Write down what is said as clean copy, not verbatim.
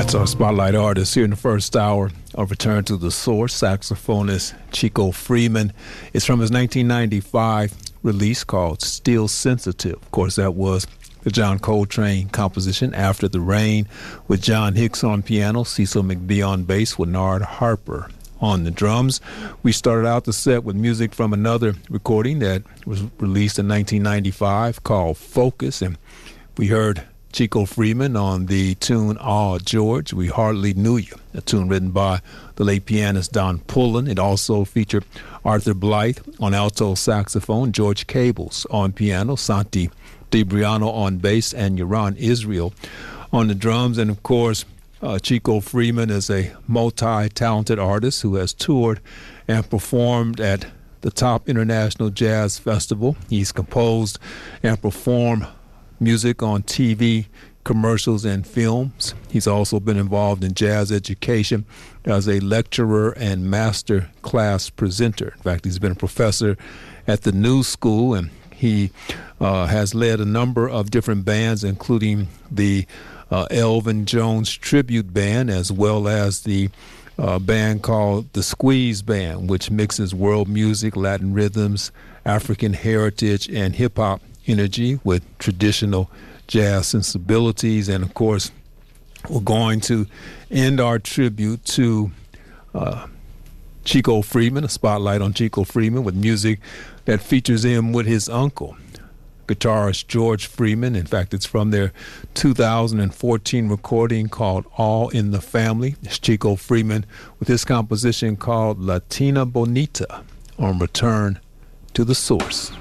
That's our spotlight artist here in the first hour of Return to the Source, saxophonist Chico Freeman. It's from his 1995 release called Still Sensitive. Of course, that was the John Coltrane composition, After the Rain, with John Hicks on piano, Cecil McBee on bass, with Nard Harper on the drums. We started out the set with music from another recording that was released in 1995 called Focus, and we heard Chico Freeman on the tune Aw George, We Hardly Knew You, a tune written by the late pianist Don Pullen. It also featured Arthur Blythe on alto saxophone, George Cables on piano, Santi DiBriano on bass, and Yaron Israel on the drums. And of course, Chico Freeman is a multi-talented artist who has toured and performed at the top international jazz festival. He's composed and performed music on TV, commercials, and films. He's also been involved in jazz education as a lecturer and master class presenter. In fact, he's been a professor at the New School, and he has led a number of different bands, including the Elvin Jones Tribute Band, as well as the band called the Squeeze Band, which mixes world music, Latin rhythms, African heritage, and hip-hop energy with traditional jazz sensibilities. And of course, we're going to end our tribute to Chico Freeman, a spotlight on Chico Freeman, with music that features him with his uncle, guitarist George Freeman. In fact, it's from their 2014 recording called All in the Family. It's Chico Freeman with his composition called Latina Bonita on Return to the Source.